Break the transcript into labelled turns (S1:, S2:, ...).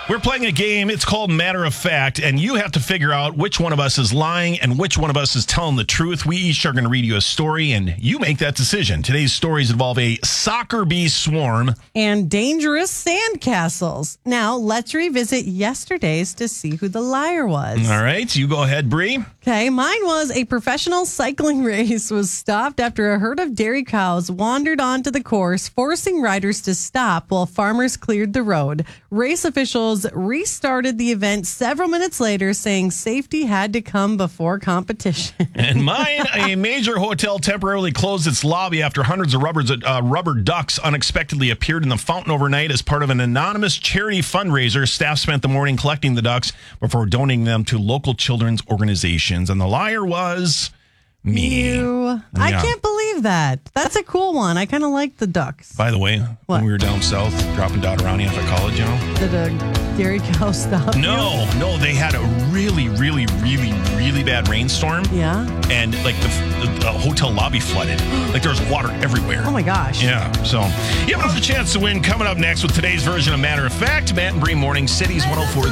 S1: We're playing a game. It's called Matter of Fact, and you have to figure out which one of us is lying and which one of us is telling the truth. We each are going to read you a story, and you make that decision. Today's stories involve a soccer bee swarm
S2: and dangerous sandcastles. Now, let's revisit yesterday's to see who the liar was.
S1: All right, you go ahead, Bree.
S2: Okay, mine was a professional cycling race was stopped after a herd of dairy cows wandered onto the course, forcing riders to stop while farmers cleared the road. Race officials restarted the event several minutes later, saying safety had to come before competition.
S1: And mine, a major hotel temporarily closed its lobby after hundreds of rubber ducks unexpectedly appeared in the fountain overnight as part of an anonymous charity fundraiser. Staff spent the morning collecting the ducks before donating them to local children's organizations. And the liar was me.
S2: You. I can't believe that. That's a cool one. I kind of like the ducks.
S1: By the way, when we were down south dropping Dotterani after college,
S2: Did a dairy cow stop?
S1: No, they had a really, really, really, really bad rainstorm.
S2: Yeah.
S1: And like the hotel lobby flooded. Like there was water everywhere.
S2: Oh my gosh.
S1: Yeah. So you have another chance to win coming up next with today's version of Matter of Fact. Matt and Bree Morning Cities 104.